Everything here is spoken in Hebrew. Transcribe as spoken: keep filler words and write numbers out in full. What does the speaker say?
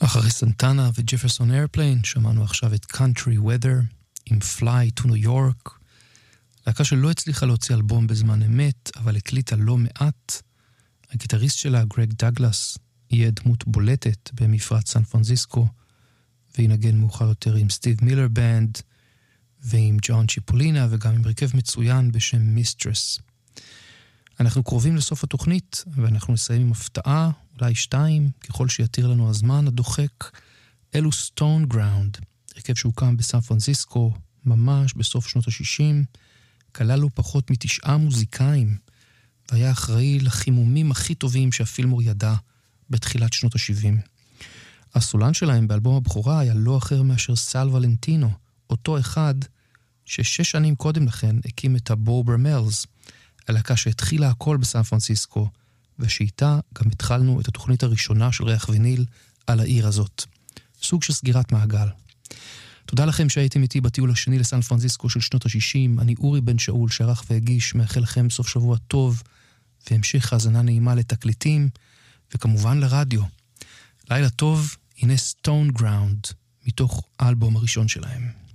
אחרי סנטנה וג'פרסון איירפליין שמענו עכשיו את Country Weather עם Fly to New York, להקה שלא הצליחה להוציא אלבום בזמן אמת, אבל הקליטה לא מעט. הגיטריסט שלה, גרג דאגלס, יהיה דמות בולטת במפרץ סן פרנסיסקו, וינגן מאוחר יותר עם סטיב מילר בנד, ועם ג'ון צ'יפולינה, וגם עם רכב מצוין בשם מיסטרס. אנחנו קרובים לסוף התוכנית, ואנחנו נסיים עם הפתעה, אולי שתיים, ככל שיתיר לנו הזמן הדוחק. אלו סטון גראונד, רכב שהוקם בסן פרנסיסקו, ממש בסוף שנות ה-שישים, כלל לו פחות מתשעה מוזיקאים, והיה אחראי לחימומים הכי טובים שהפילמור ידע בתחילת שנות ה-שבעים. הסולן שלהם באלבום הבכורה היה לא אחר מאשר סל ולנטינו, אותו אחד ששש שנים קודם לכן הקים את הבובר מלס, הלהקה שהתחילה הכל בסן פרנסיסקו, ושאיתה גם התחלנו את התוכנית הראשונה של ריח ויניל על העיר הזאת. סוג של סגירת מעגל. תודה לכם שהייתם איתי בטיול השני לסן פרנסיסקו של שנות ה-שישים. אני אורי בן שאול שערך והגיש, מאחל לכם סוף שבוע טוב, והמשך האזנה נעימה לתקליטים, וכמובן לרדיו. לילה טוב, הנה סטון גראונד, מתוך האלבום הראשון שלהם.